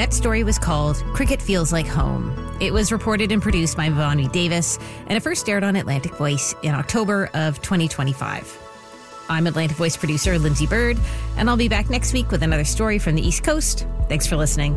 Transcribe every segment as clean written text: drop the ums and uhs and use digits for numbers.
That story was called Cricket Feels Like Home. It was reported and produced by Vaughn Davis, and it first aired on Atlantic Voice in October of 2025. I'm Atlantic Voice producer Lindsay Bird, and I'll be back next week with another story from the East Coast. Thanks for listening.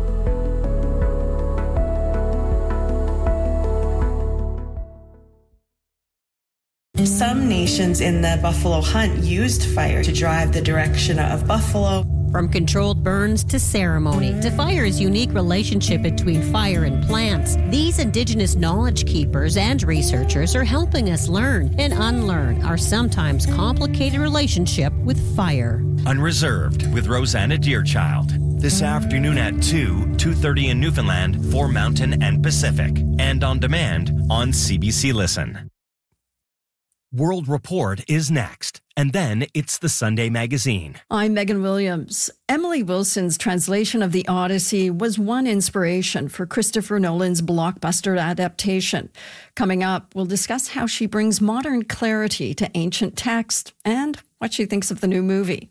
Some nations in the buffalo hunt used fire to drive the direction of buffalo. From controlled burns to ceremony, to fire's unique relationship between fire and plants, these Indigenous knowledge keepers and researchers are helping us learn and unlearn our sometimes complicated relationship with fire. Unreserved with Rosanna Deerchild. This afternoon at 2:30 in Newfoundland for Mountain and Pacific. And on demand on CBC Listen. World Report is next, and then it's the Sunday Magazine. I'm Megan Williams. Emily Wilson's translation of The Odyssey was one inspiration for Christopher Nolan's blockbuster adaptation. Coming up, we'll discuss how she brings modern clarity to ancient text and what she thinks of the new movie.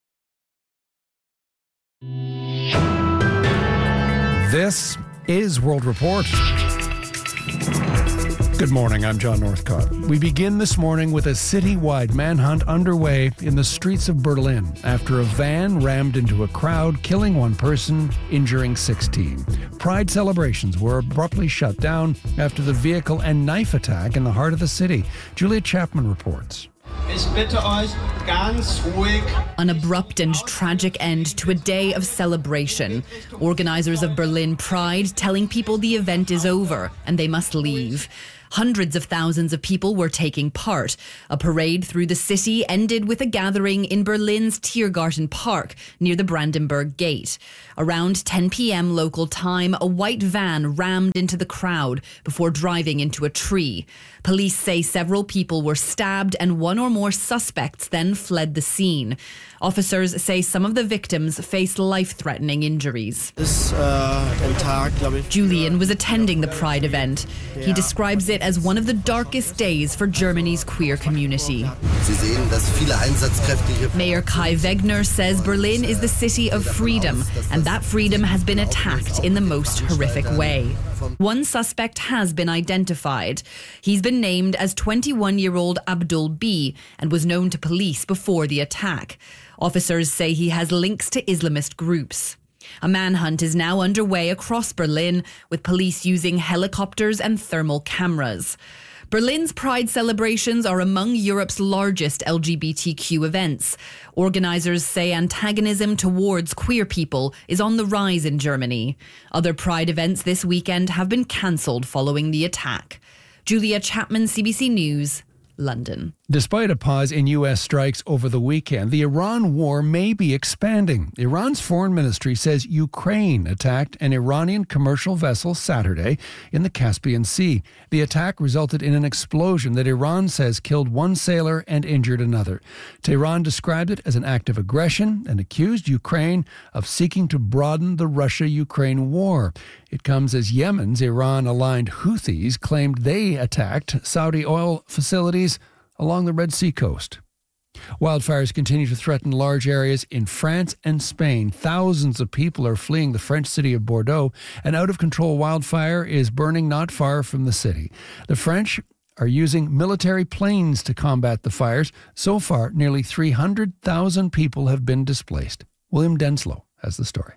This is World Report. Good morning, I'm John Northcott. We begin this morning with a citywide manhunt underway in the streets of Berlin after a van rammed into a crowd, killing one person, injuring 16. Pride celebrations were abruptly shut down after the vehicle and knife attack in the heart of the city. Julia Chapman reports. An abrupt and tragic end to a day of celebration. Organisers of Berlin Pride telling people the event is over and they must leave. Hundreds of thousands of people were taking part. A parade through the city ended with a gathering in Berlin's Tiergarten Park near the Brandenburg Gate. Around 10 p.m. local time, a white van rammed into the crowd before driving into a tree. Police say several people were stabbed and one or more suspects then fled the scene. Officers say some of the victims faced life-threatening injuries. Julian was attending the Pride event. He describes it as one of the darkest days for Germany's queer community. Mayor Kai Wegner says Berlin is the city of freedom, and that freedom has been attacked in the most horrific way. One suspect has been identified. He's been named as 21-year-old Abdul B and was known to police before the attack. Officers say he has links to Islamist groups. A manhunt is now underway across Berlin, with police using helicopters and thermal cameras. Berlin's Pride celebrations are among Europe's largest LGBTQ events. Organisers say antagonism towards queer people is on the rise in Germany. Other Pride events this weekend have been cancelled following the attack. Julia Chapman, CBC News, London. Despite a pause in U.S. strikes over the weekend, the Iran war may be expanding. Iran's foreign ministry says Ukraine attacked an Iranian commercial vessel Saturday in the Caspian Sea. The attack resulted in an explosion that Iran says killed one sailor and injured another. Tehran described it as an act of aggression and accused Ukraine of seeking to broaden the Russia-Ukraine war. It comes as Yemen's Iran-aligned Houthis claimed they attacked Saudi oil facilities along the Red Sea coast. Wildfires continue to threaten large areas in France and Spain. Thousands of people are fleeing the French city of Bordeaux. An out-of-control wildfire is burning not far from the city. The French are using military planes to combat the fires. So far, nearly 300,000 people have been displaced. William Denslow has the story.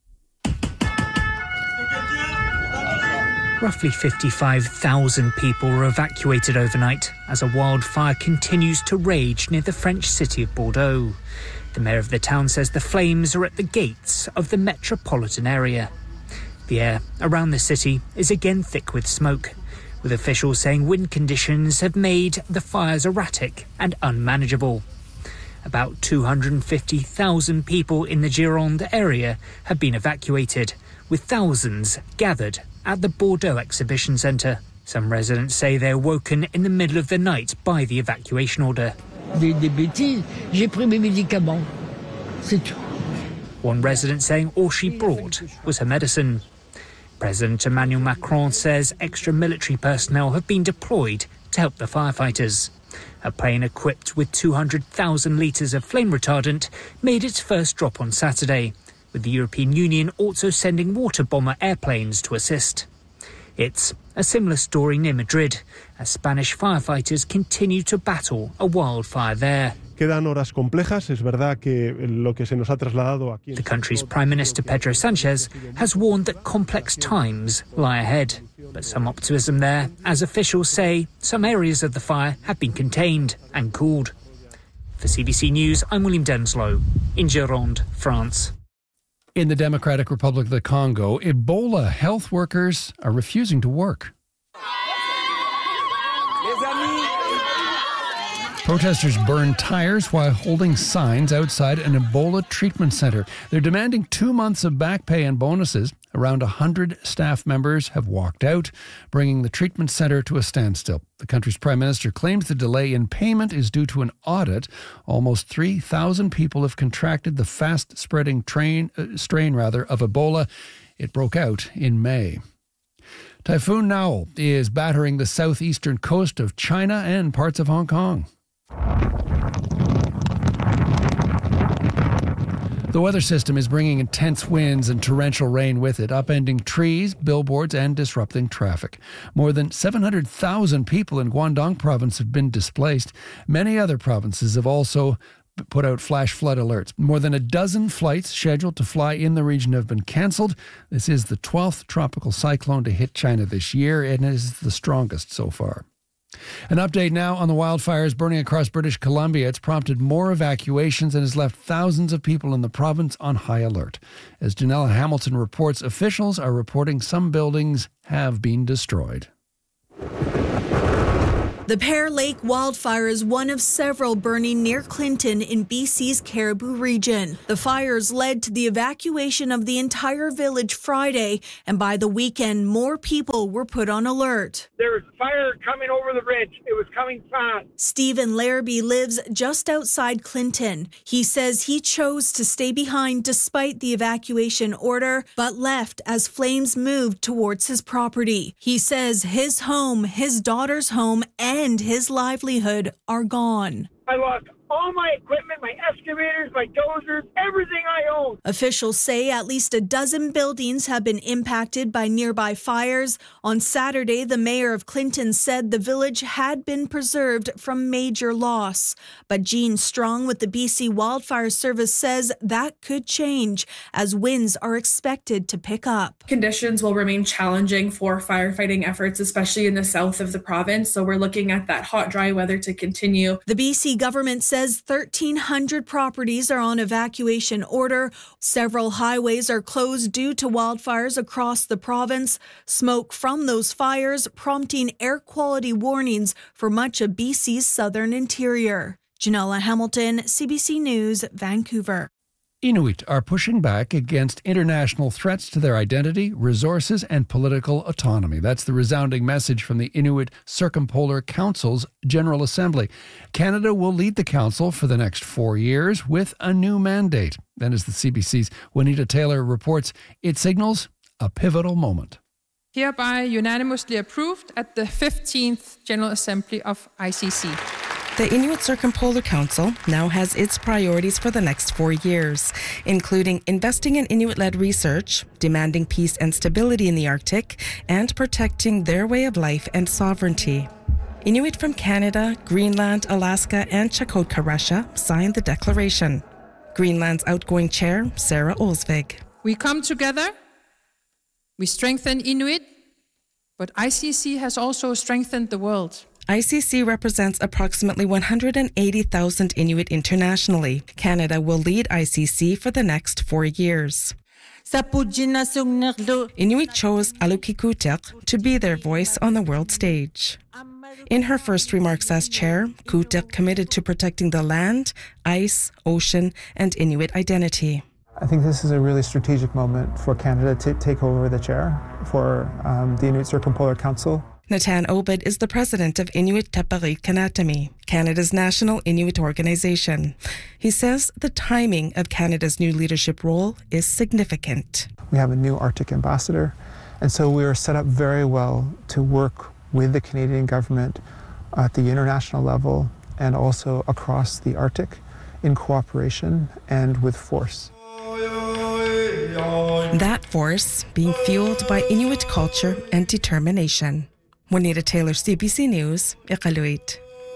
Roughly 55,000 people were evacuated overnight as a wildfire continues to rage near the French city of Bordeaux. The mayor of the town says the flames are at the gates of the metropolitan area. The air around the city is again thick with smoke, with officials saying wind conditions have made the fires erratic and unmanageable. About 250,000 people in the Gironde area have been evacuated, with thousands gathered at the Bordeaux Exhibition Centre. Some residents say they were woken in the middle of the night by the evacuation order. Des bêtises, j'ai pris mes médicaments. C'est tout. One resident saying all she brought was her medicine. President Emmanuel Macron says extra military personnel have been deployed to help the firefighters. A plane equipped with 200,000 litres of flame retardant made its first drop on Saturday. with the European Union also sending water bomber airplanes to assist. It's a similar story near Madrid, as Spanish firefighters continue to battle a wildfire there. The country's Prime Minister Pedro Sanchez has warned that complex times lie ahead. But some optimism there, as officials say some areas of the fire have been contained and cooled. For CBC News, I'm William Denslow in Gironde, France. In the Democratic Republic of the Congo, Ebola health workers are refusing to work. Protesters burned tires while holding signs outside an Ebola treatment center. They're demanding 2 months of back pay and bonuses. Around 100 staff members have walked out, bringing the treatment center to a standstill. The country's prime minister claims the delay in payment is due to an audit. Almost 3,000 people have contracted the fast-spreading strain of Ebola. It broke out in May. Typhoon Naoal is battering the southeastern coast of China and parts of Hong Kong. The weather system is bringing intense winds and torrential rain with it, upending trees, billboards, and disrupting traffic. More than 700,000 people in Guangdong province have been displaced. Many other provinces have also put out flash flood alerts. More than a dozen flights scheduled to fly in the region have been cancelled. This is the 12th tropical cyclone to hit China this year and is the strongest so far. An update now on the wildfires burning across British Columbia. It's prompted more evacuations and has left thousands of people in the province on high alert. As Janella Hamilton reports, officials are reporting some buildings have been destroyed. The Pear Lake wildfire is one of several burning near Clinton in BC's Cariboo region. The fires led to the evacuation of the entire village Friday, and by the weekend, more people were put on alert. There was fire coming over the ridge. It was coming fast. Stephen Larrabee lives just outside Clinton. He says he chose to stay behind despite the evacuation order, but left as flames moved towards his property. He says his home, his daughter's home, and his livelihood are gone. I lost all my equipment, my excavators, my dozers, everything I own. Officials say at least a dozen buildings have been impacted by nearby fires. On Saturday, the mayor of Clinton said the village had been preserved from major loss. But Jean Strong with the BC Wildfire Service says that could change as winds are expected to pick up. Conditions will remain challenging for firefighting efforts, especially in the south of the province. So we're looking at that hot, dry weather to continue. The BC government says 1,300 properties are on evacuation order. Several highways are closed due to wildfires across the province. Smoke from those fires prompting air quality warnings for much of BC's southern interior. Janella Hamilton, CBC News, Vancouver. Inuit are pushing back against international threats to their identity, resources, and political autonomy. That's the resounding message from the Inuit Circumpolar Council's General Assembly. Canada will lead the council for the next 4 years with a new mandate. Then, as the CBC's Juanita Taylor reports, it signals a pivotal moment. Hereby unanimously approved at the 15th General Assembly of ICC. The Inuit Circumpolar Council now has its priorities for the next 4 years, including investing in Inuit-led research, demanding peace and stability in the Arctic, and protecting their way of life and sovereignty. Inuit from Canada, Greenland, Alaska, and Chukotka, Russia signed the declaration. Greenland's outgoing chair, Sarah Olsvig. We come together, we strengthen Inuit, but ICC has also strengthened the world. ICC represents approximately 180,000 Inuit internationally. Canada will lead ICC for the next 4 years. Inuit chose Alukikutek to be their voice on the world stage. In her first remarks as chair, Kutek committed to protecting the land, ice, ocean, and Inuit identity. I think this is a really strategic moment for Canada to take over the chair for the Inuit Circumpolar Council. Natan Obed is the president of Inuit Teparit Kanatami, Canada's national Inuit organization. He says the timing of Canada's new leadership role is significant. We have a new Arctic ambassador, and so we are set up very well to work with the Canadian government at the international level and also across the Arctic in cooperation and with force. force being fueled by Inuit culture and determination. Juanita Taylor, CBC News, Iqaluit.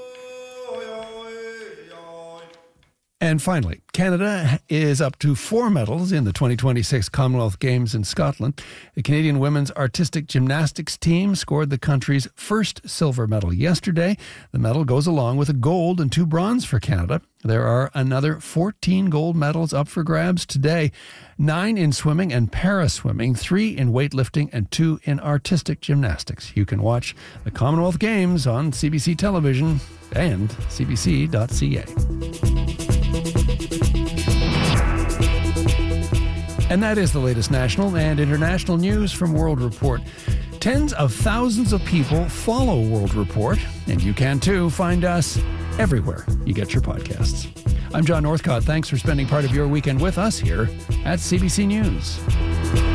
And finally, Canada is up to 4 medals in the 2026 Commonwealth Games in Scotland. The Canadian women's artistic gymnastics team scored the country's first silver medal yesterday. The medal goes along with a gold and 2 bronze for Canada. There are another 14 gold medals up for grabs today, 9 in swimming and para-swimming, 3 in weightlifting, and 2 in artistic gymnastics. You can watch the Commonwealth Games on CBC television and cbc.ca. And that is the latest national and international news from World Report. Tens of thousands of people follow World Report, and you can too. Find us everywhere you get your podcasts. I'm John Northcott. Thanks for spending part of your weekend with us here at CBC News.